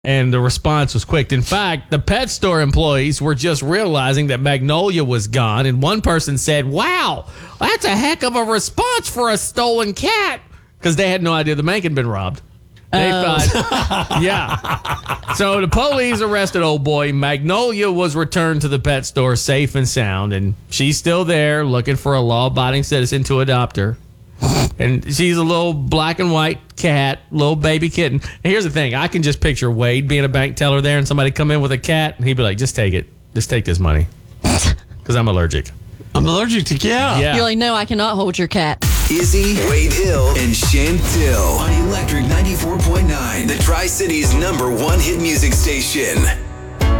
And the response was quick. In fact, the pet store employees were just realizing that Magnolia was gone. And one person said, wow, that's a heck of a response for a stolen cat. Because they had no idea the bank had been robbed. They thought, yeah. So the police arrested old boy. Magnolia was returned to the pet store safe and sound. And she's still there looking for a law-abiding citizen to adopt her. And she's a little black and white cat, little baby kitten. And here's the thing. I can just picture Wade being a bank teller there and somebody come in with a cat. And he'd be like, just take it. Just take this money. Because I'm allergic. I'm allergic to cat. Yeah. You're like, no, I cannot hold your cat. Izzy, Wade Hill, and Chantil on Electric 94.9, the Tri-City's #1 hit music station.